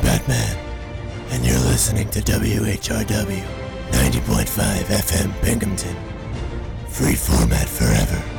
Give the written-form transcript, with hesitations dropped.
Batman, and you're listening to WHRW 90.5 FM Binghamton. Free format forever.